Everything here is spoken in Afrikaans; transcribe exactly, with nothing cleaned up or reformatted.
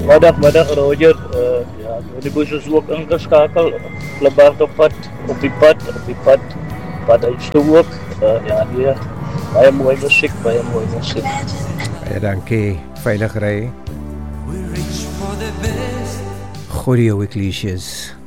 Middag, middag Roger. Uh, ja, die buses ook ingeskakel. Labato pad, op die pad, op die pad. Pad uit toe ook. Uh, ja, nee, baie mooi musiek, baie mooi musiek. Baie dankie, veilig ry. Goeie ou Ecclesias.